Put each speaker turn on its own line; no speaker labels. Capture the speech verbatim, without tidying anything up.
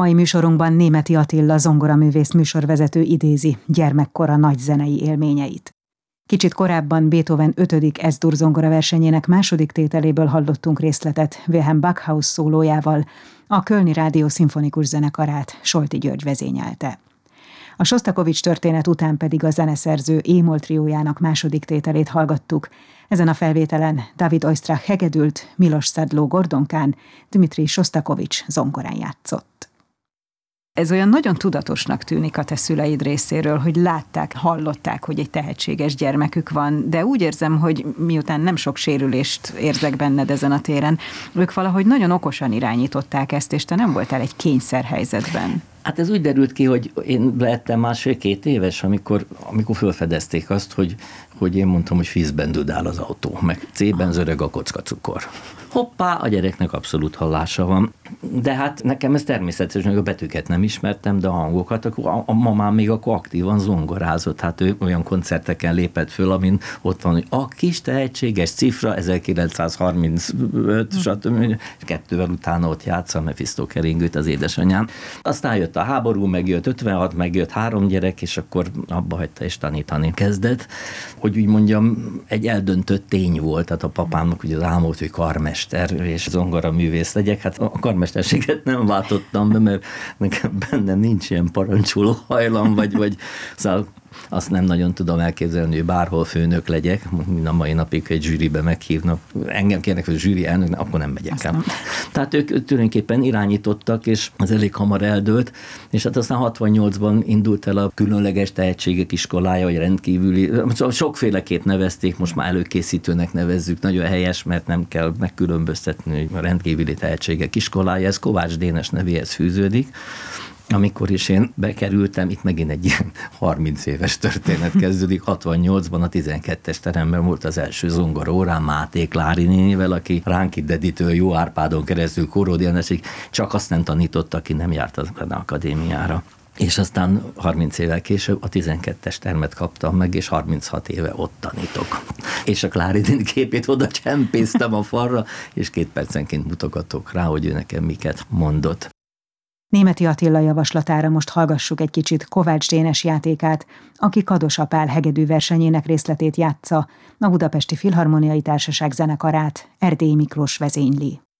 Mai műsorunkban Németi Attila zongoraművész műsorvezető idézi gyermekkora nagy zenei élményeit. Kicsit korábban Beethoven ötödik Es-dur zongoraversenyének második tételéből hallottunk részletet Wilhelm Backhaus szólójával, a Kölni Rádió Szimfonikus Zenekarát Solti György vezényelte. A Sosztakovics történet után pedig a zeneszerző E-moll triójának második tételét hallgattuk. Ezen a felvételen David Oistrakh hegedült, Milos Szedló gordonkán, Dmitrij Sosztakovics zongorán játszott. Ez olyan nagyon tudatosnak tűnik a te szüleid részéről, hogy látták, hallották, hogy egy tehetséges gyermekük van, de úgy érzem, hogy miután nem sok sérülést érzek benned ezen a téren, ők valahogy nagyon okosan irányították ezt, és te nem voltál egy kényszerhelyzetben.
Hát ez úgy derült ki, hogy én lehettem másfél-két éves, amikor, amikor felfedezték azt, hogy, hogy én mondtam, hogy fízben dudál az autó, meg C-ben zörög a kockacukor. Hoppá, a gyereknek abszolút hallása van. De hát nekem ez természetes, hogy a betűket nem ismertem, de a hangokat, akkor a, a mamám még akkor aktívan zongorázott. Hát ő olyan koncerteken lépett föl, amin ott van, hogy a kis tehetséges cifra, ezerkilencszázharmincöt, stb. Kettővel utána ott játsza a Mephisto keringőt az édesanyám. Aztán jött a háború, megjött ötvenhat, megjött három gyerek, és akkor abba hagyta és tanítani kezdett. Hogy úgy mondjam, egy eldöntött tény volt, tehát a papámnak ugye az álma volt, hogy karmester és zongoraművész legyek. Hát a karmesterséget nem váltottam be, mert nekem bennem nincs ilyen parancsoló hajlam, vagy, vagy szóval azt nem nagyon tudom elképzelni, hogy bárhol főnök legyek, mind a mai napig egy zsűribe meghívnak, engem kérnek, hogy zsűri elnök, akkor nem megyek el. Tehát ők tulajdonképpen irányítottak, és az elég hamar eldőlt, és hát aztán hatvannyolcban indult el a különleges tehetségek iskolája, vagy rendkívüli, sokféleképp nevezték, most már előkészítőnek nevezzük, nagyon helyes, mert nem kell megkülönböztetni, hogy a rendkívüli tehetségek iskolája, ez Kovács Dénes nevéhez fűződik. Amikor is én bekerültem, itt megint egy ilyen harminc éves történet kezdődik, hatvannyolcban a tizenkettes teremben volt az első zongora órán Máté Klári nénivel, aki Ránki Deditől Jó Árpádon keresztül Kóródiánesig, csak azt nem tanított, aki nem járt az akadémiára. És aztán harminc évvel később a tizenkettes termet kaptam meg, és harminchat éve ott tanítok. És a Klári néni képét oda csempésztem a falra, és két percenként mutogatok rá, hogy ő nekem miket mondott.
Németi Attila javaslatára most hallgassuk egy kicsit Kovács Dénes játékát, aki Kados Apál hegedű versenyének részletét játsza, a Budapesti Filharmoniai Társaság zenekarát Erdélyi Miklós vezényli.